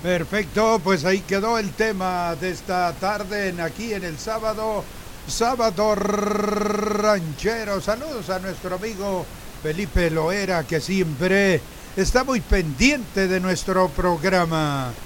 Perfecto, pues ahí quedó el tema de esta tarde aquí en el sábado ranchero. Saludos a nuestro amigo Felipe Loera, que siempre está muy pendiente de nuestro programa.